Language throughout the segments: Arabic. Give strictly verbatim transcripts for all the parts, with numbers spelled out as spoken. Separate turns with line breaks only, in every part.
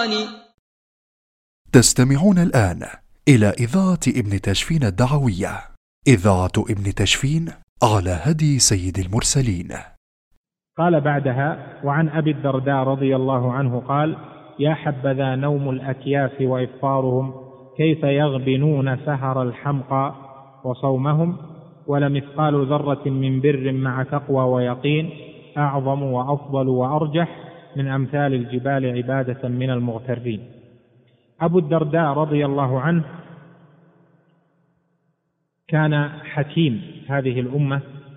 القرآن.
تستمعون الآن إلى إذاعة ابن تشفين الدعوية، إذاعة ابن تشفين على هدي سيد المرسلين.
قال بعدها: وعن أبي الدرداء رضي الله عنه قال: يا حبذا نوم الأكياس وإفطارهم، كيف يغبنون سهر الحمقى وصومهم، ولمثقال ذرة من بر مع تقوى ويقين أعظم وأفضل وأرجح من أمثال الجبال عبادة من المغترين. أبو الدرداء رضي الله عنه كان حكيم هذه الأمة،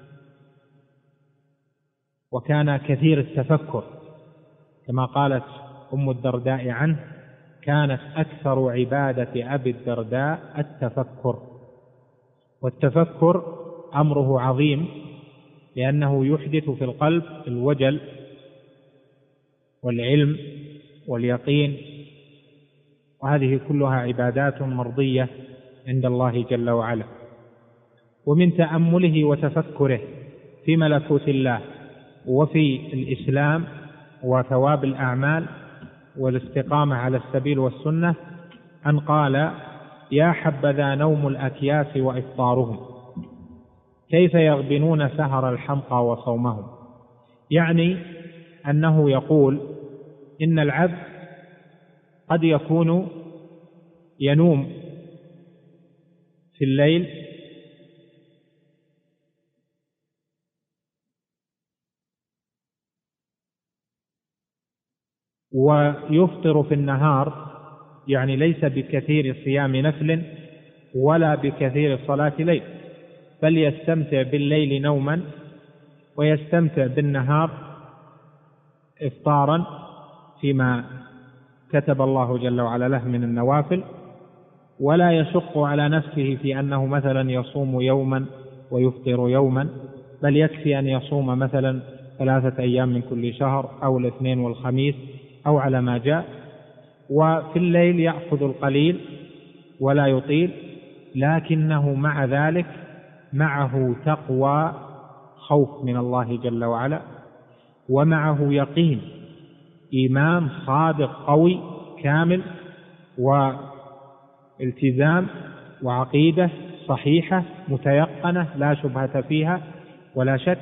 وكان كثير التفكر، كما قالت أم الدرداء عنه: كانت أكثر عبادة أبي الدرداء التفكر. والتفكر أمره عظيم، لأنه يحدث في القلب الوجل والعلم واليقين، وهذه كلها عبادات مرضية عند الله جل وعلا. ومن تأمله وتفكره في ملكوت الله وفي الإسلام وثواب الأعمال والاستقامة على السبيل والسنة أن قال: يا حبذا نوم الأكياس وإفطارهم، كيف يغبنون سهر الحمقى وصومهم. يعني أنه يقول إن العبد قد يكون ينوم في الليل ويفطر في النهار، يعني ليس بكثير صيام نفل ولا بكثير صلاة ليل، بل يستمتع بالليل نوما ويستمتع بالنهار إفطارا فيما كتب الله جل وعلا له من النوافل، ولا يشق على نفسه في أنه مثلا يصوم يوما ويفطر يوما، بل يكفي أن يصوم مثلا ثلاثة أيام من كل شهر أو الاثنين والخميس أو على ما جاء. وفي الليل يأخذ القليل ولا يطيل، لكنه مع ذلك معه تقوى، خوف من الله جل وعلا، ومعه يقين، إيمان صادق قوي كامل، والتزام وعقيدة صحيحة متيقنة لا شبهة فيها ولا شك.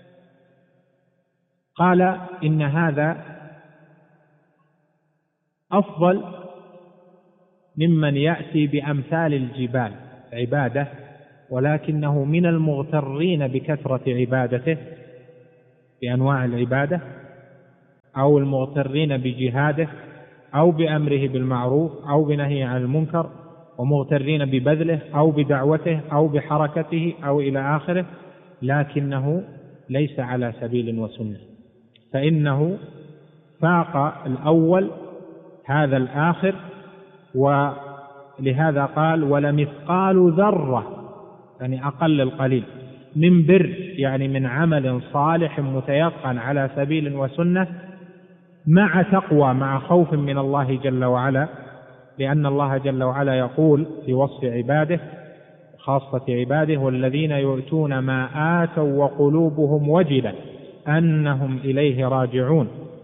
قال إن هذا أفضل ممن يأتي بأمثال الجبال عبادة، ولكنه من المغترين بكثرة عبادته بأنواع العبادة، أو المغترين بجهاده، أو بأمره بالمعروف أو بنهيه عن المنكر، ومغترين ببذله أو بدعوته أو بحركته أو إلى آخره، لكنه ليس على سبيل وسنة، فإنه فاق الأول هذا الآخر. ولهذا قال: ولمثقال ذرة، يعني أقل القليل، من بر، يعني من عمل صالح متيقن على سبيل وسنة، مع تقوى، مع خوف من الله جل وعلا، لأن الله جل وعلا يقول في وصف عباده خاصة عباده: والذين يؤتون ما آتوا وقلوبهم وجلة أنهم إليه راجعون.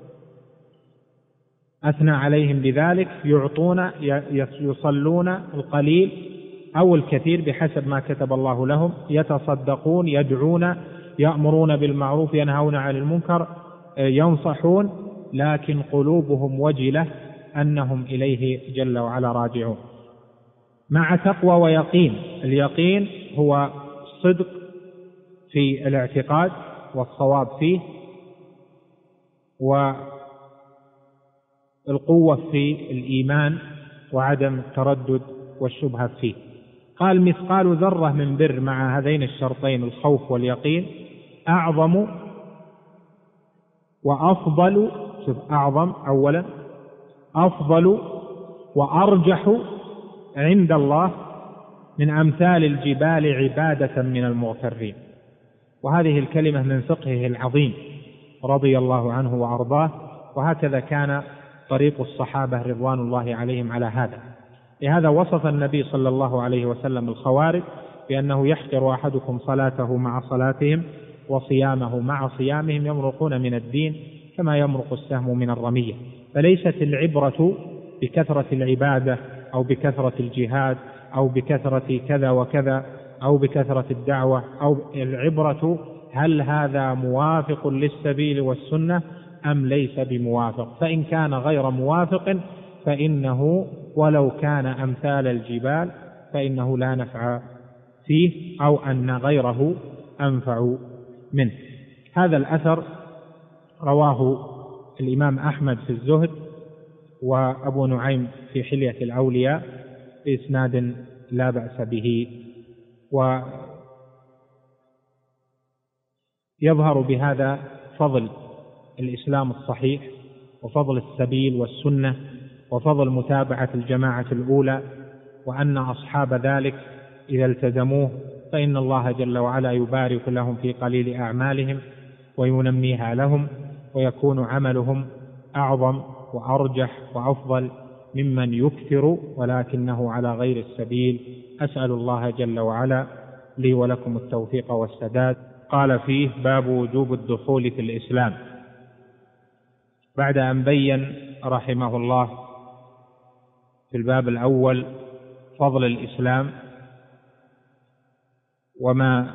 أثنى عليهم بذلك: يعطون، يصلون القليل أو الكثير بحسب ما كتب الله لهم، يتصدقون، يدعون، يأمرون بالمعروف، ينهون عن المنكر، ينصحون، لكن قلوبهم وجلة أنهم إليه جل وعلا راجعون، مع تقوى ويقين. اليقين هو الصدق في الاعتقاد والصواب فيه، والقوة في الإيمان وعدم التردد والشبهة فيه. قال: مثقال ذرة من بر مع هذين الشرطين الخوف واليقين أعظم وأفضل، شوف أعظم أولا، أفضل وأرجح عند الله من أمثال الجبال عبادة من المغترين. وهذه الكلمة من فقهه العظيم رضي الله عنه وأرضاه، وهكذا كان طريق الصحابة رضوان الله عليهم على هذا. لهذا وصف النبي صلى الله عليه وسلم الخوارج بأنه يحقر أحدكم صلاته مع صلاتهم وصيامه مع صيامهم، يمرقون من الدين كما يمرق السهم من الرمية. فليست العبرة بكثرة العبادة أو بكثرة الجهاد أو بكثرة كذا وكذا أو بكثرة الدعوة، أو العبرة هل هذا موافق للسبيل والسنة أم ليس بموافق. فإن كان غير موافق فإنه ولو كان أمثال الجبال فإنه لا نفع فيه، أو أن غيره أنفع منه. هذا الأثر رواه الإمام أحمد في الزهد وأبو نعيم في حلية الأولياء بإسناد لا بأس به. ويظهر بهذا فضل الإسلام الصحيح وفضل السبيل والسنة وفضل متابعة الجماعة الأولى، وأن أصحاب ذلك إذا التزموه فإن الله جل وعلا يبارك لهم في قليل أعمالهم وينميها لهم، ويكون عملهم أعظم وأرجح وأفضل ممن يكثر ولكنه على غير السبيل. أسأل الله جل وعلا لي ولكم التوفيق والسداد. قال فيه: باب وجوب الدخول في الإسلام. بعد أن بين رحمه الله في الباب الأول فضل الإسلام وما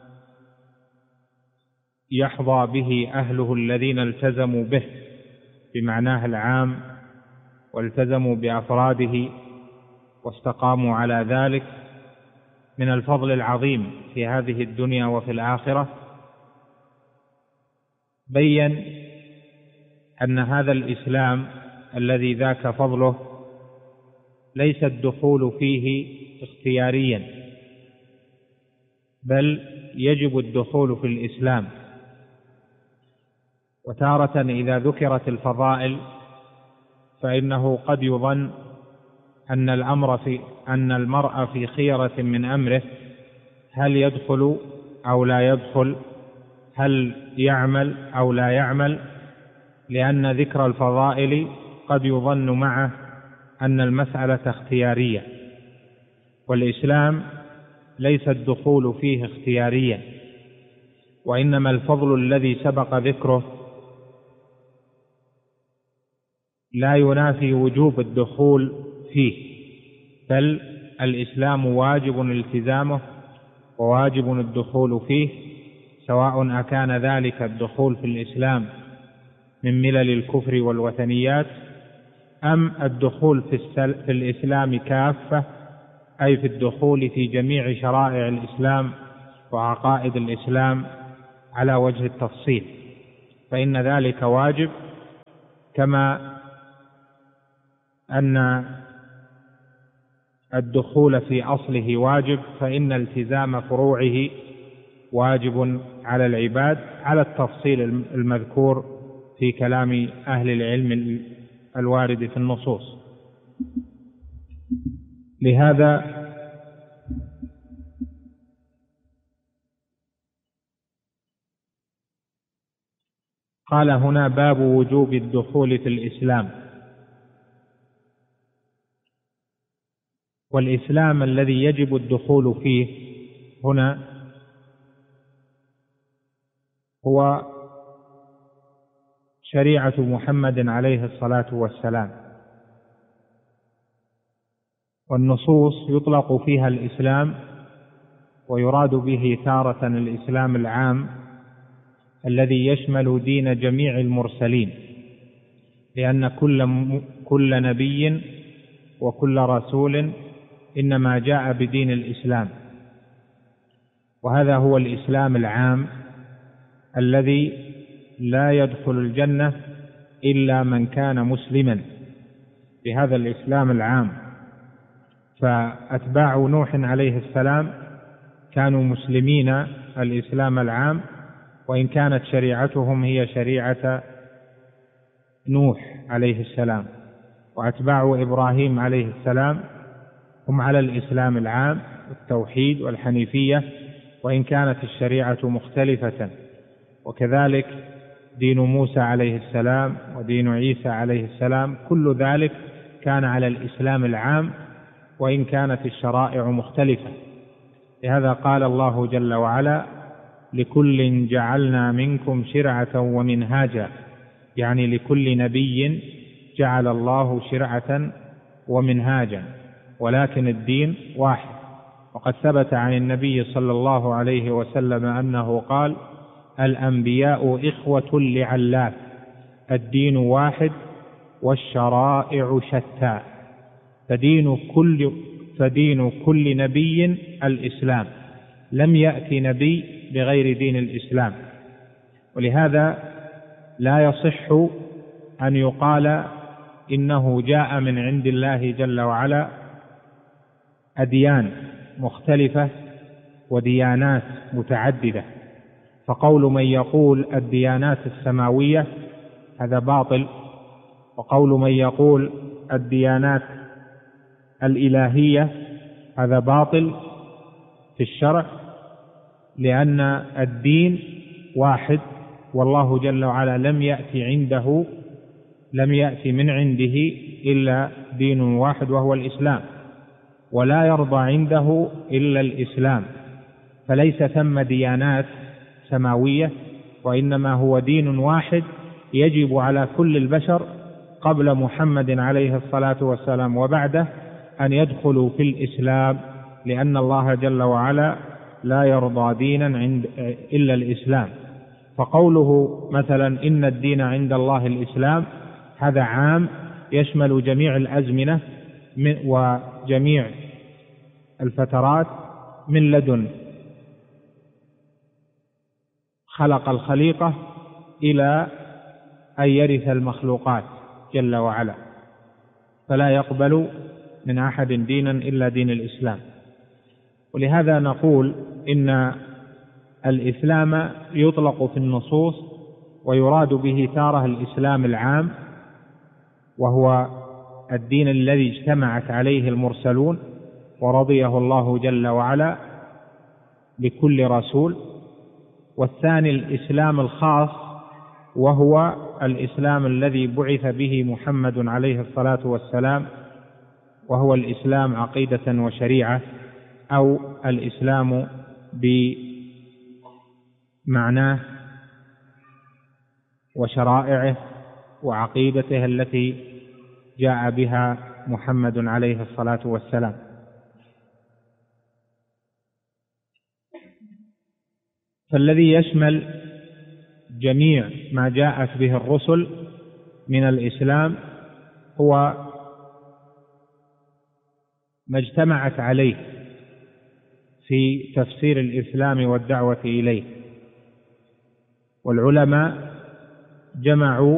يحظى به أهله الذين التزموا به بمعناه العام والتزموا بأفراده واستقاموا على ذلك من الفضل العظيم في هذه الدنيا وفي الآخرة، بين أن هذا الإسلام الذي ذاك فضله ليس الدخول فيه اختياريا، بل يجب الدخول في الإسلام. وتارة إذا ذكرت الفضائل فإنه قد يظن أن الأمر في أن المرء في خيرة من أمره، هل يدخل أو لا يدخل، هل يعمل أو لا يعمل، لأن ذكر الفضائل قد يظن معه أن المسألة اختيارية، والإسلام ليس الدخول فيه اختياريا، وإنما الفضل الذي سبق ذكره لا ينافي وجوب الدخول فيه، بل الإسلام واجب التزامه وواجب الدخول فيه، سواء أكان ذلك الدخول في الإسلام من ملل الكفر والوثنيات أم الدخول في الإسلام كافة، أي في الدخول في جميع شرائع الإسلام وعقائد الإسلام على وجه التفصيل، فإن ذلك واجب، كما أن الدخول في أصله واجب، فإن التزام فروعه واجب على العباد على التفصيل المذكور في كلام أهل العلم الوارد في النصوص. لهذا قال هنا: باب وجوب الدخول في الإسلام. والإسلام الذي يجب الدخول فيه هنا هو شريعة محمد عليه الصلاة والسلام، والنصوص يطلق فيها الإسلام ويراد به تارة الإسلام العام الذي يشمل دين جميع المرسلين، لأن كل كل نبي وكل رسول إنما جاء بدين الإسلام، وهذا هو الإسلام العام الذي لا يدخل الجنة إلا من كان مسلما بهذا الإسلام العام. فأتباع نوح عليه السلام كانوا مسلمين الإسلام العام، وإن كانت شريعتهم هي شريعة نوح عليه السلام، وأتباع إبراهيم عليه السلام هم على الإسلام العام التوحيد والحنيفية، وإن كانت الشريعة مختلفة. وكذلك دين موسى عليه السلام ودين عيسى عليه السلام، كل ذلك كان على الإسلام العام وإن كانت الشرائع مختلفة. لهذا قال الله جل وعلا: لكل جعلنا منكم شرعة ومنهاجا، يعني لكل نبي جعل الله شرعة ومنهاجا، ولكن الدين واحد. وقد ثبت عن النبي صلى الله عليه وسلم أنه قال: الأنبياء إخوة لعلات، الدين واحد والشرائع شتى. فدين كل, فدين كل نبي الإسلام، لم يأتي نبي بغير دين الإسلام. ولهذا لا يصح أن يقال إنه جاء من عند الله جل وعلا أديان مختلفة وديانات متعددة. فقول من يقول الديانات السماوية هذا باطل، وقول من يقول الديانات الإلهية هذا باطل في الشرع، لأن الدين واحد، والله جل وعلا لم يأتي عنده لم يأتي من عنده إلا دين واحد وهو الإسلام، ولا يرضى عنده إلا الإسلام. فليس ثم ديانات سماوية، وإنما هو دين واحد يجب على كل البشر قبل محمد عليه الصلاة والسلام وبعده أن يدخلوا في الإسلام، لأن الله جل وعلا لا يرضى دينا عند إلا الإسلام. فقوله مثلا إن الدين عند الله الإسلام هذا عام يشمل جميع الأزمنة وجميع الفترات من لدن خلق الخليقة إلى أن يرث المخلوقات جل وعلا، فلا يقبل من أحد دينا إلا دين الإسلام. ولهذا نقول إن الإسلام يطلق في النصوص ويراد به تارة الإسلام العام، وهو الدين الذي اجتمعت عليه المرسلون ورضيه الله جل وعلا لكل رسول. والثاني الإسلام الخاص، وهو الإسلام الذي بعث به محمد عليه الصلاة والسلام، وهو الإسلام عقيدة وشريعة، أو الإسلام بمعناه وشرائعه وعقيدته التي جاء بها محمد عليه الصلاة والسلام. فالذي يشمل جميع ما جاءت به الرسل من الإسلام هو ما اجتمعت عليه في تفسير الإسلام والدعوة إليه. والعلماء جمعوا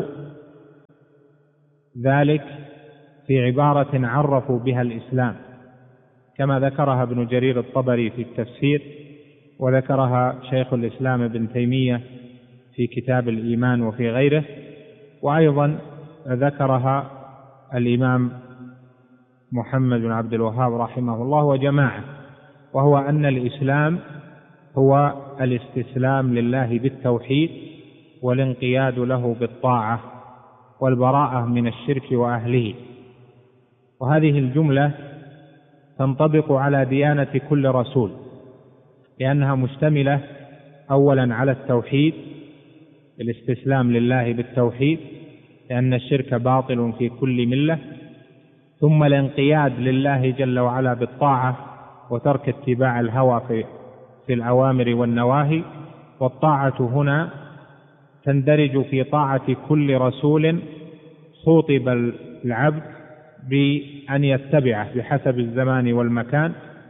ذلك في عبارة عرفوا بها الإسلام، كما ذكرها ابن جرير الطبري في التفسير، وذكرها شيخ الإسلام ابن تيمية في كتاب الإيمان وفي غيره، وأيضا ذكرها الإمام محمد بن عبد الوهاب رحمه الله وجماعة، وهو أن الإسلام هو الاستسلام لله بالتوحيد والانقياد له بالطاعة والبراءة من الشرك وأهله. وهذه الجملة تنطبق على ديانة كل رسول، لأنها مشتملة أولا على التوحيد، الاستسلام لله بالتوحيد، لأن الشرك باطل في كل ملة، ثم الانقياد لله جل وعلا بالطاعة وترك اتباع الهوى في, في الأوامر والنواهي. والطاعة هنا تندرج في طاعة كل رسول خُوطب العبد بأن يتبعه بحسب الزمان والمكان.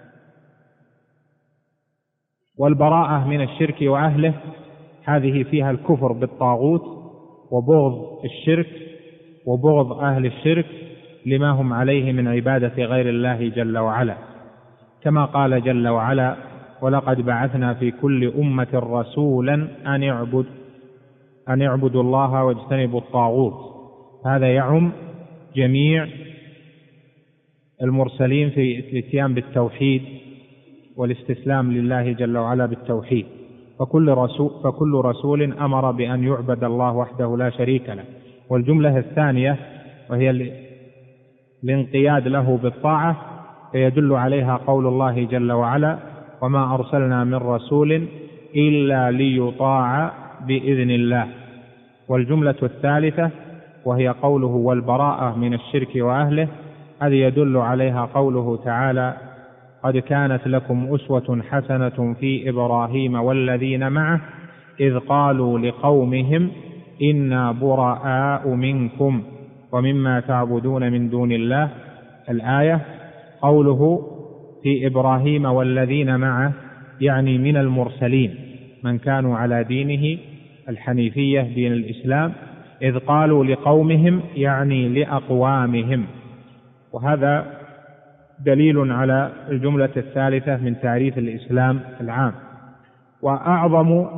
والبراءة من الشرك وأهله هذه فيها الكفر بالطاغوت وبغض الشرك وبغض أهل الشرك لما هم عليه من عبادة غير الله جل وعلا، كما قال جل وعلا: ولقد بعثنا في كل أمة رسولا أن يعبد أن يعبدوا الله واجتنبوا الطاغوت. هذا يعم جميع المرسلين في الاتيان بالتوحيد والاستسلام لله جل وعلا بالتوحيد. فكل رسول, فكل رسول أمر بأن يعبد الله وحده لا شريك له. والجملة الثانية وهي الانقياد له بالطاعة فيدل عليها قول الله جل وعلا: وما أرسلنا من رسول إلا ليطاع بإذن الله. والجملة الثالثة وهي قوله والبراءة من الشرك وأهله، هذه يدل عليها قوله تعالى قد كانت لكم أسوة حسنة في إبراهيم والذين معه إذ قالوا لقومهم إنا براء منكم ومما تعبدون من دون الله. الآية قوله في إبراهيم والذين معه يعني من المرسلين من كانوا على دينه الحنيفية دين الإسلام، إذ قالوا لقومهم يعني لأقوامهم. وهذا دليل على الجملة الثالثة من تعريف الإسلام العام. وأعظم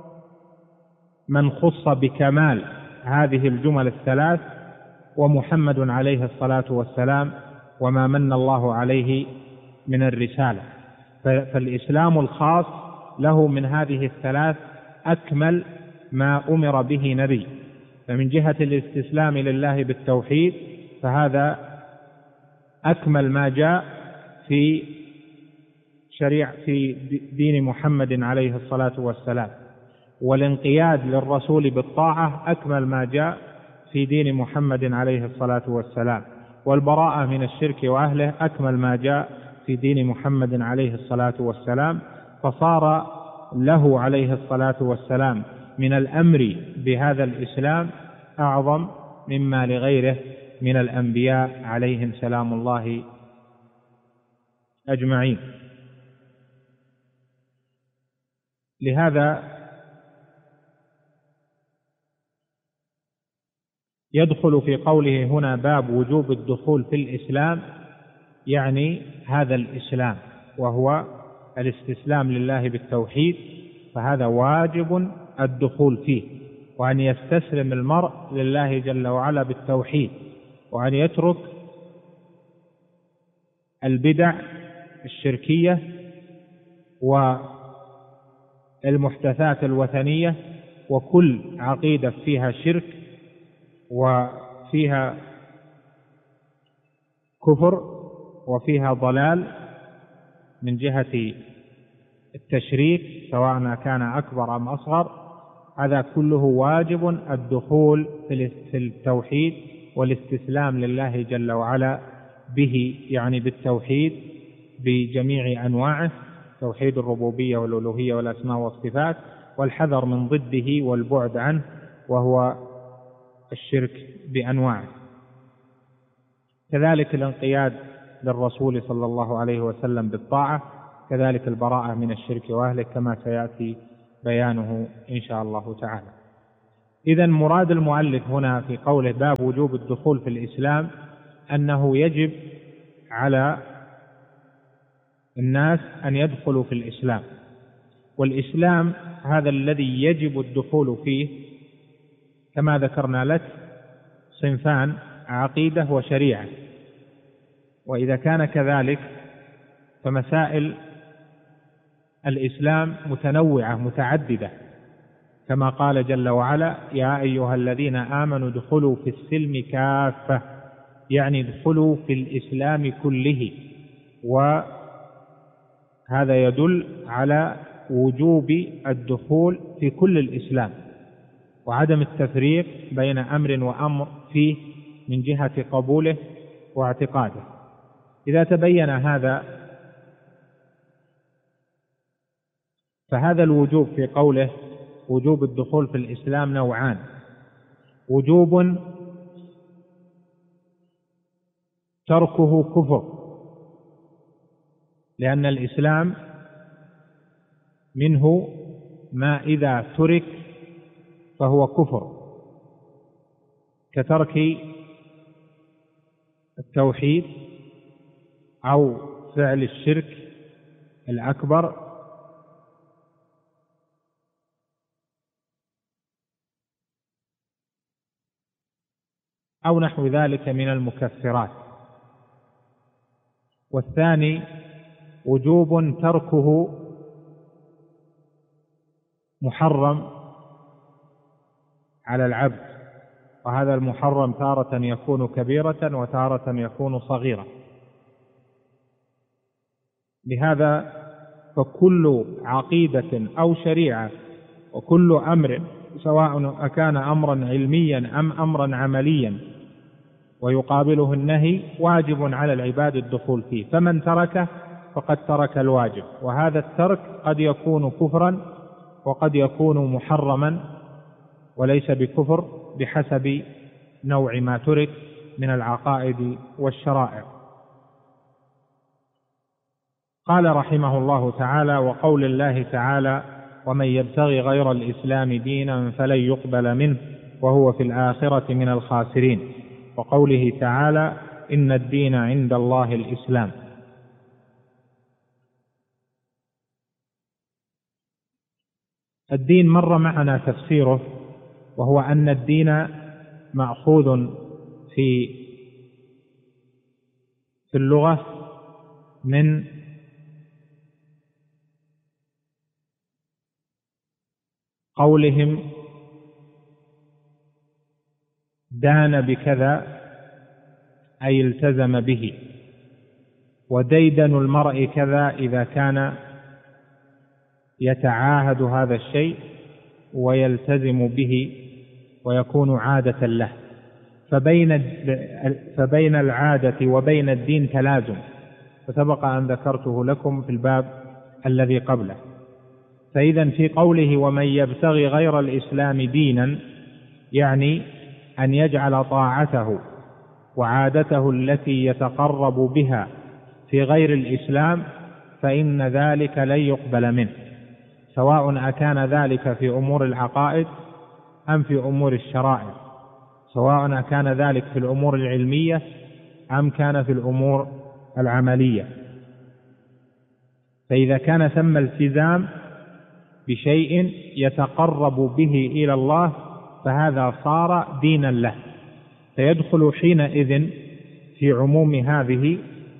من خص بكمال هذه الجمل الثلاث ومحمد عليه الصلاة والسلام وما من الله عليه من الرسالة، فالإسلام الخاص له من هذه الثلاث أكمل ما أمر به نبي. فمن جهة الاستسلام لله بالتوحيد فهذا أكمل ما جاء في شريعة في دين محمد عليه الصلاة والسلام، والانقياد للرسول بالطاعة أكمل ما جاء في دين محمد عليه الصلاة والسلام، والبراءة من الشرك وأهله أكمل ما جاء في دين محمد عليه الصلاة والسلام. فصار له عليه الصلاة والسلام من الأمر بهذا الإسلام أعظم مما لغيره من الأنبياء عليهم سلام الله أجمعين. لهذا يدخل في قوله هنا باب وجوب الدخول في الإسلام، يعني هذا الإسلام وهو الاستسلام لله بالتوحيد، فهذا واجب الدخول فيه، وأن يستسلم المرء لله جل وعلا بالتوحيد، وأن يترك البدع الشركية والمحدثات الوثنية وكل عقيدة فيها شرك وفيها كفر وفيها ضلال من جهة التشريك سواء كان أكبر أم أصغر، هذا كله واجب الدخول في التوحيد والاستسلام لله جل وعلا به، يعني بالتوحيد بجميع أنواعه، توحيد الربوبية والألوهية والأسماء والصفات، والحذر من ضده والبعد عنه وهو الشرك بأنواعه. كذلك الانقياد للرسول صلى الله عليه وسلم بالطاعة، كذلك البراءة من الشرك وأهله كما سيأتي بيانه إن شاء الله تعالى. إذن مراد المؤلف هنا في قوله باب وجوب الدخول في الإسلام أنه يجب على الناس أن يدخلوا في الإسلام، والإسلام هذا الذي يجب الدخول فيه كما ذكرنا لك صنفان: عقيدة وشريعة. وإذا كان كذلك فمسائل الإسلام متنوعة متعددة، كما قال جل وعلا: يا أيها الذين آمنوا ادخلوا في السلم كافة، يعني ادخلوا في الإسلام كله. وهذا يدل على وجوب الدخول في كل الإسلام وعدم التفريق بين أمر وأمر فيه من جهة قبوله واعتقاده. إذا تبين هذا فهذا الوجوب في قوله وجوب الدخول في الإسلام نوعان: وجوب تركه كفر، لأن الإسلام منه ما إذا ترك فهو كفر، كترك التوحيد أو فعل الشرك الأكبر أو نحو ذلك من المكفرات. والثاني وجوب تركه محرم على العبد، وهذا المحرم تارة يكون كبيرة وتارة يكون صغيرة. لهذا فكل عقيدة أو شريعة وكل أمر سواء أكان أمرا علميا أم أمرا عمليا ويقابله النهي، واجب على العباد الدخول فيه، فمن تركه فقد ترك الواجب. وهذا الترك قد يكون كفرا وقد يكون محرما وليس بكفر بحسب نوع ما ترك من العقائد والشرائع. قال رحمه الله تعالى: وقول الله تعالى: ومن يبتغي غير الإسلام دينا فلن يقبل منه وهو في الآخرة من الخاسرين. وقوله تعالى: إن الدين عند الله الإسلام. الدين مر معنا تفسيره، وهو أن الدين مأخوذ في في اللغة من قولهم دان بكذا أي التزم به، وديدن المرء كذا إذا كان يتعاهد هذا الشيء ويلتزم به ويكون عادة له، فبين فبين العادة وبين الدين تلازم، فسبق أن ذكرته لكم في الباب الذي قبله. فإذا في قوله ومن يبتغي غير الإسلام دينا، يعني أن يجعل طاعته وعادته التي يتقرب بها في غير الإسلام، فإن ذلك لن يقبل منه، سواء أكان ذلك في أمور العقائد أم في أمور الشرائع، سواء أكان ذلك في الأمور العلمية أم كان في الأمور العملية. فإذا كان ثم التزام بشيء يتقرب به إلى الله فهذا صار دينا له، فيدخل حينئذ في عموم هذه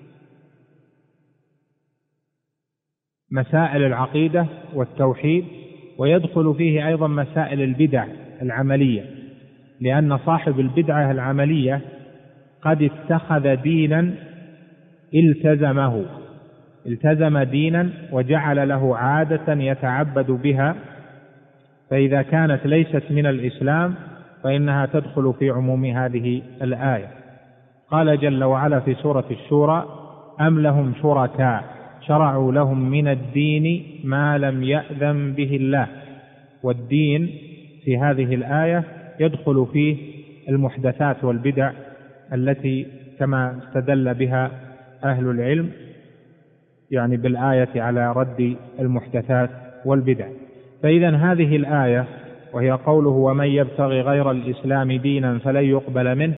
مسائل العقيدة والتوحيد، ويدخل فيه أيضا مسائل البدع العملية، لأن صاحب البدعة العملية قد اتخذ دينا التزمه التزم دينا وجعل له عادة يتعبد بها، فإذا كانت ليست من الإسلام فإنها تدخل في عموم هذه الآية. قال جل وعلا في سورة الشورى: أم لهم شركاء شرعوا لهم من الدين ما لم يأذن به الله. والدين في هذه الآية يدخل فيه المحدثات والبدع التي كما استدل بها أهل العلم، يعني بالآية على رد المحدثات والبدع. فإذا هذه الآية وهي قوله ومن يبتغي غير الإسلام دينا فلن يقبل منه،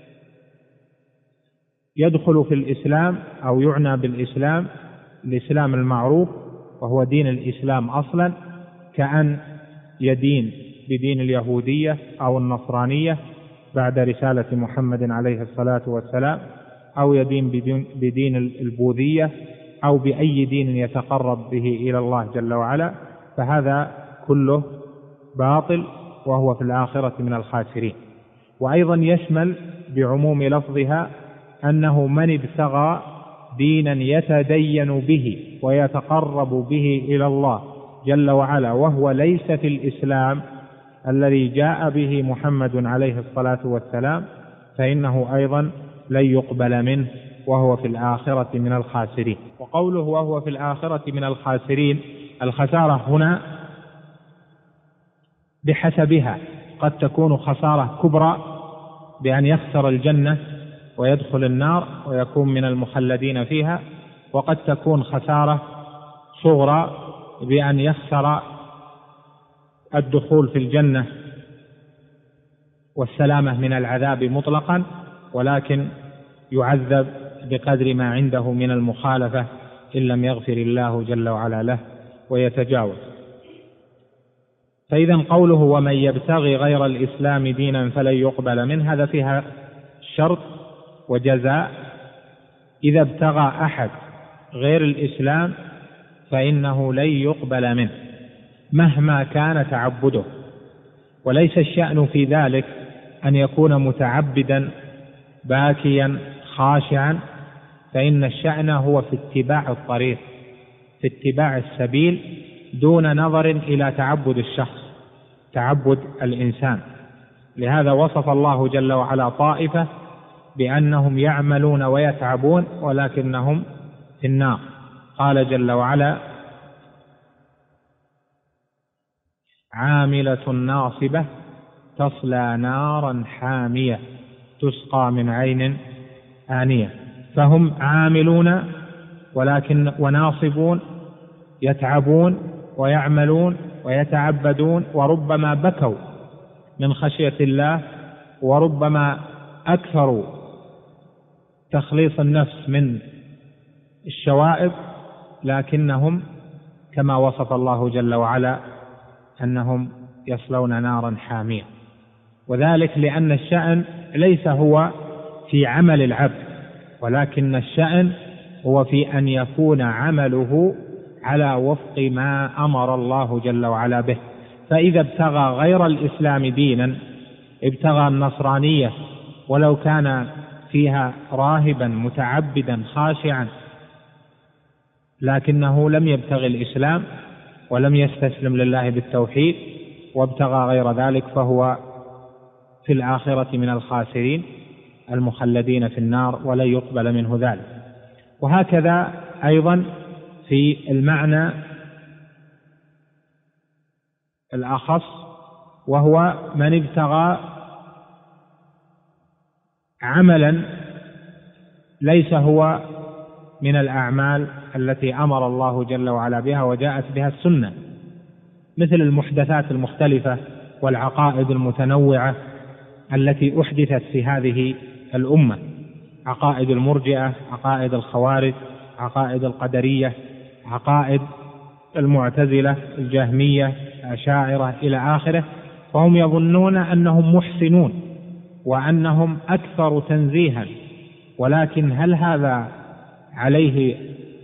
يدخل في الإسلام أو يعنى بالإسلام الإسلام المعروف وهو دين الإسلام أصلا، كأن يدين بدين اليهودية أو النصرانية بعد رسالة محمد عليه الصلاة والسلام، أو يدين بدين البوذية أو بأي دين يتقرب به إلى الله جل وعلا، فهذا كله باطل وهو في الآخرة من الخاسرين. وأيضا يشمل بعموم لفظها أنه من ابتغى دينا يتدين به ويتقرب به إلى الله جل وعلا وهو ليس في الإسلام الذي جاء به محمد عليه الصلاة والسلام، فإنه أيضا لن يقبل منه وهو في الآخرة من الخاسرين. وقوله وهو في الآخرة من الخاسرين، الخسارة هنا بحسبها، قد تكون خسارة كبرى بأن يخسر الجنة ويدخل النار ويكون من المخلدين فيها، وقد تكون خسارة صغرى بأن يخسر الدخول في الجنة والسلامة من العذاب مطلقا، ولكن يعذب بقدر ما عنده من المخالفة إن لم يغفر الله جل وعلا له ويتجاوز. فإذا قوله ومن يبتغي غير الإسلام دينا فلن يقبل منه، هذا فيها شرط وجزاء. إذا ابتغى أحد غير الإسلام فإنه لن يقبل منه مهما كان تعبده، وليس الشأن في ذلك أن يكون متعبدا باكيا خاشعا، فإن الشأن هو في اتباع الطريق، في اتباع السبيل، دون نظر إلى تعبد الشخص. تعبد الإنسان. لهذا وصف الله جل وعلا طائفة بأنهم يعملون ويتعبون ولكنهم في النار. قال جل وعلا: عاملة ناصبة تصلى نارا حامية تسقى من عين آنية. فهم عاملون ولكن وناصبون، يتعبون ويعملون ويتعبدون، وربما بكوا من خشية الله، وربما أكثروا تخليص النفس من الشوائب، لكنهم كما وصف الله جل وعلا أنهم يصلون نارا حامية. وذلك لأن الشأن ليس هو في عمل العبد، ولكن الشأن هو في أن يكون عمله على وفق ما أمر الله جل وعلا به. فإذا ابتغى غير الإسلام دينا، ابتغى النصرانية ولو كان فيها راهبا متعبدا خاشعا، لكنه لم يبتغي الإسلام ولم يستسلم لله بالتوحيد وابتغى غير ذلك، فهو في الآخرة من الخاسرين المخلدين في النار ولن يقبل منه ذلك. وهكذا أيضا في المعنى الأخص، وهو من ابتغى عملا ليس هو من الأعمال التي أمر الله جل وعلا بها وجاءت بها السنة، مثل المحدثات المختلفة والعقائد المتنوعة التي أحدثت في هذه الأمة، عقائد المرجئة، عقائد الخوارج، عقائد القدرية، عقائد المعتزلة، الجهمية، الأشاعرة إلى آخره. فهم يظنون أنهم محسنون وأنهم أكثر تنزيها، ولكن هل هذا عليه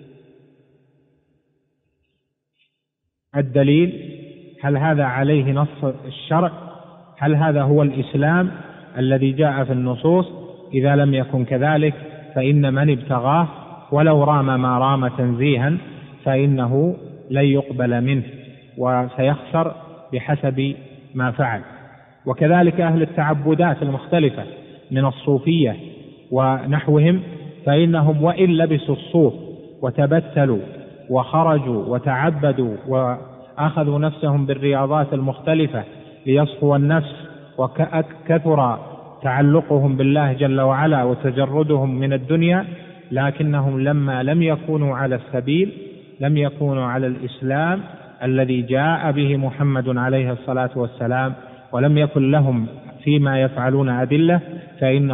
الدليل؟ هل هذا عليه نص الشرع؟ هل هذا هو الإسلام الذي جاء في النصوص؟ إذا لم يكن كذلك فإن من ابتغاه ولو رام ما رام تنزيها فإنه لن يقبل منه وسيخسر بحسب ما فعل. وكذلك أهل التعبدات المختلفة من الصوفية ونحوهم، فإنهم وإن لبسوا الصوف وتبتلوا وخرجوا وتعبدوا وأخذوا نفسهم بالرياضات المختلفة ليصفوا النفس، وكثر تعلقهم بالله جل وعلا وتجردهم من الدنيا، لكنهم لما لم يكونوا على السبيل، لم يكونوا على الإسلام الذي جاء به محمد عليه الصلاة والسلام، ولم يكن لهم فيما يفعلون أدلة، فإن